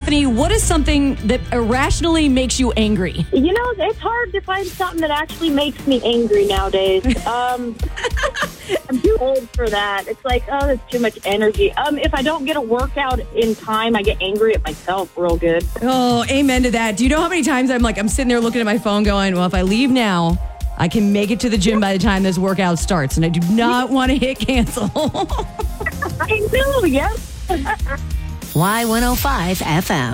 Stephanie, what is something that irrationally makes you angry? You know, it's hard to find something that actually makes me angry nowadays. I'm too old for that. It's like, oh, that's too much energy. If I don't get a workout in time, I get angry at myself real good. Oh, amen to that. Do you know how many times I'm sitting there looking at my phone going, well, if I leave now, I can make it to the gym by the time this workout starts, and I do not want to hit cancel. I know, yes. Y105 FM.